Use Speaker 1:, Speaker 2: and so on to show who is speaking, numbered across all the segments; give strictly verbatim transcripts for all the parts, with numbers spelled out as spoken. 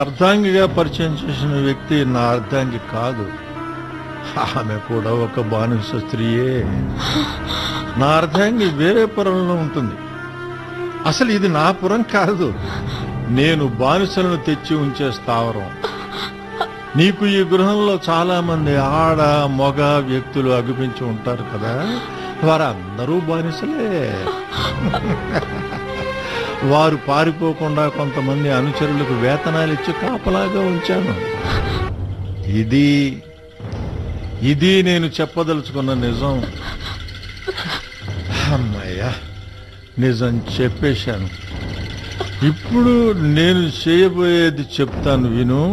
Speaker 1: అర్ధాంగిగా పరిచయం చేసిన వ్యక్తి నా అర్ధాంగి కాదు. ఆమె కూడా ఒక బానిస స్త్రీయే. నా అర్ధాంగి వేరే పురంలో ఉంటుంది. అసలు ఇది నా పురం కాదు, నేను బానిసలను తెచ్చి ఉంచే స్థావరం. నీకు ఈ గృహంలో చాలా మంది ఆడ మగ వ్యక్తులు అగుపించి ఉంటారు కదా, వారందరూ బానిసలే. వారు పారిపోకుండా కొంతమంది అనుచరులకు వేతనాలు ఇచ్చి కాపలాగా ఉంచాను. ఇది ఇది నేను చెప్పదలుచుకున్న నిజం. అమ్మయ్యా, నిజం చెప్పేశాను. ఇప్పుడు నేను చేయబోయేది చెప్తాను, విను.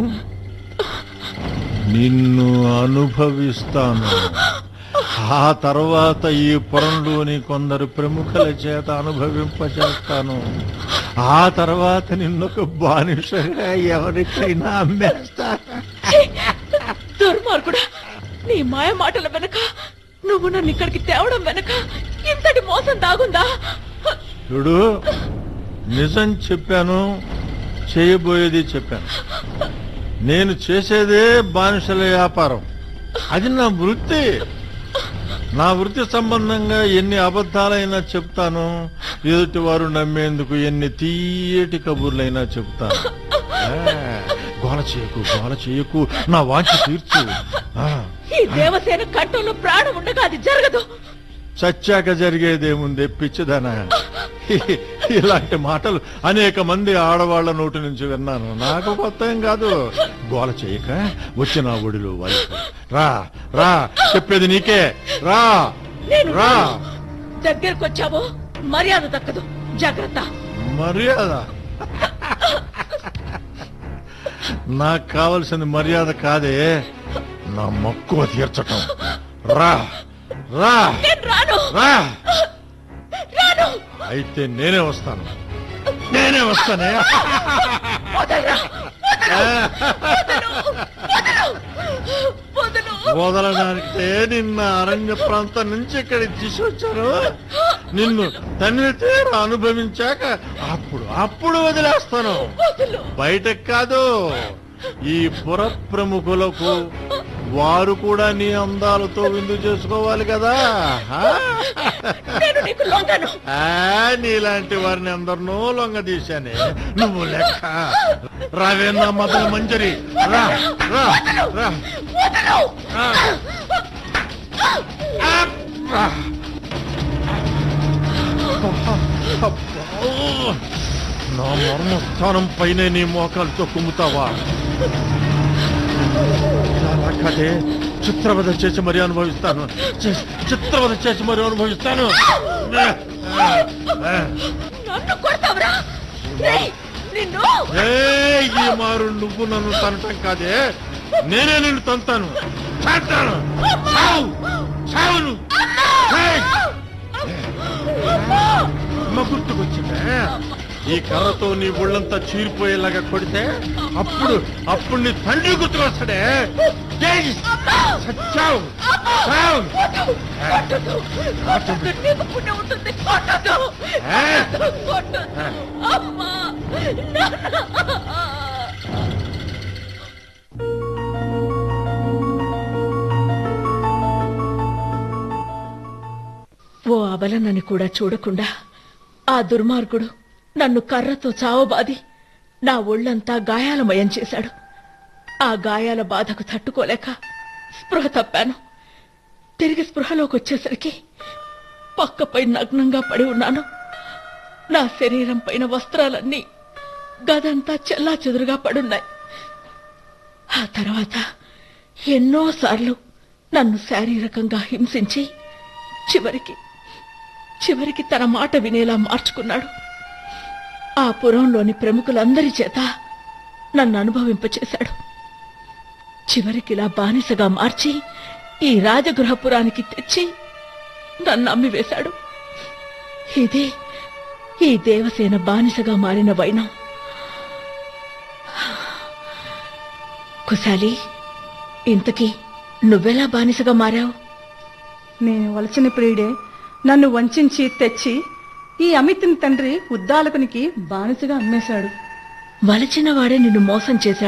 Speaker 1: నిన్ను అనుభవిస్తాను. ఆ తర్వాత ఈ పురంలోని కొందరు ప్రముఖుల చేత అనుభవింపచేస్తాను. ఆ తర్వాత నిన్నొక బానిసగా ఎవరికైనా అమ్మేస్తాను.
Speaker 2: దుర్మార్గుడా, నీ మాయ మాటల వెనక, నువ్వు నన్ను ఇక్కడికి తేవడం వెనక ఇంతటి మోసం దాగుందా?
Speaker 1: చూడు, నిజం చెప్పాను, చేయబోయేది చెప్పాను. నేను చేసేదే బానిసల వ్యాపారం. అది నా వృత్తి. నా వృత్తి సంబంధంగా ఎన్ని అబద్ధాలైనా చెప్తాను, ఎదుటి వారు నమ్మేందుకు ఎన్ని తీయటి కబుర్లైనా చెప్తాను. గోల చేయకు, గోల చేయకు, నా వాంఛ తీర్చు.
Speaker 2: ఈ దేవసేన కంఠంలో ప్రాణం ఉండగా అది జరగదు.
Speaker 1: చచ్చాక జరిగేదేముంది పిచ్చిదనా? ఇలాంటి మాటలు అనేక మంది ఆడవాళ్ల నోటి నుంచి విన్నాను. నాకు కొత్త ఏం కాదు. గోల చేయక వచ్చి నా ఒడిలో వైపు రా. రా, చెప్పేది నీకే. రా రా.
Speaker 2: దగ్గరకు వచ్చావో మర్యాద దక్కదు, జాగ్రత్త.
Speaker 1: మర్యాద? నాకు కావలసింది మర్యాద కాదే, నా మక్కువ తీర్చటం. రా రా.
Speaker 2: రాను
Speaker 1: రా.
Speaker 2: రాను.
Speaker 1: అయితే నేనే వస్తాను, నేనే వస్తానే. వదలడానికే నిన్న అరణ్య ప్రాంతం నుంచి ఇక్కడికి తీసుకొచ్చాను. నిన్ను తన్ని తీర అనుభవించాక అప్పుడు అప్పుడు వదిలేస్తాను. బయటకు కాదు, ఈ పుర ప్రముఖులకు. వారు కూడా నీ అందాలతో విందు చేసుకోవాలి కదా. నీలాంటి వారిని అందరినో లొంగ తీశానే. నువ్వు లెక్క. రావేనా మదన మంజరి? రా రా రా. నా మర్మస్థానం పైనే నీ మోకాలతో కుమ్ముతావా? కాదే, చిత్రవధ చేసి మరీ అనుభవిస్తాను. చిత్రవధ చేసి మరీ అనుభవిస్తాను. ఈ మారు నువ్వు నన్ను తనటం కాదే, నేనే నిన్ను తంతాను. అమ్మ గుర్తుకొచ్చిందే. ఈ కర్రతో నీ ఒళ్ళంతా చీరిపోయేలాగా కొడితే అప్పుడు అప్పుడు నీ తండ్రి గుర్తుకొస్తాడే.
Speaker 2: ఓ అబలనని కూడా చూడకుండా ఆ దుర్మార్గుడు నన్ను కర్రతో చావబాది నా ఒళ్లంతా గాయాలమయం చేశాడు. ఆ గాయాల బాధకు తట్టుకోలేక స్పృహ తప్పాను. తిరిగి స్పృహలోకి వచ్చేసరికి పక్కపై నగ్నంగా పడి ఉన్నాను. నా శరీరం పైన వస్త్రాలన్నీ గదంతా చెల్లా చెదురుగా పడున్నాయి. ఆ తర్వాత ఎన్నోసార్లు నన్ను శారీరకంగా హింసించి చివరికి చివరికి తన మాట వినేలా మార్చుకున్నాడు. ఆ పురంలోని ప్రముఖులందరి చేత నన్ను అనుభవింపచేశాడు. చివరికిలా బానిసగా మార్చి ఈ రాజగృహపురానికి తెచ్చి నన్ను అమ్మివేశాడు. ఇదే ఈ దేవసేన బానిసగా మారిన వైనం. కుశాలి, ఇంతకీ నువ్వెలా బానిసగా మారావు?
Speaker 3: నేను వలచిన ప్రియుడే నన్ను వంచించి తెచ్చి ఈ అమితుని తండ్రి ఉద్దాలకునికి బానిసగా అమ్మేశాడు.
Speaker 2: వలచిన వాడే నిన్ను మోసం చేశాడు